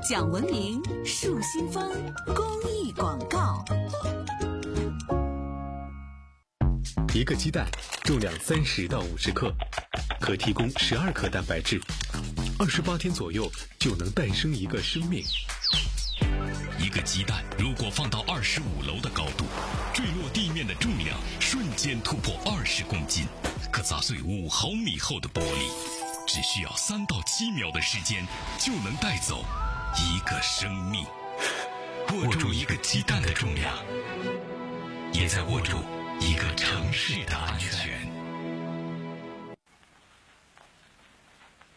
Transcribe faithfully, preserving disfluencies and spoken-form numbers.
讲文明，树新风，公益广告。 一个鸡蛋重量三十到五十克，可提供十二克蛋白质，二十八天左右就能诞生一个生命。 一个鸡蛋如果放到二十五楼的高度，坠落地面的重量瞬间突破二十公斤，可砸碎五毫米厚的玻璃，只需要三到七秒的时间就能带走一个生命。握住一个鸡蛋的重量，也在握住一个城市的安全。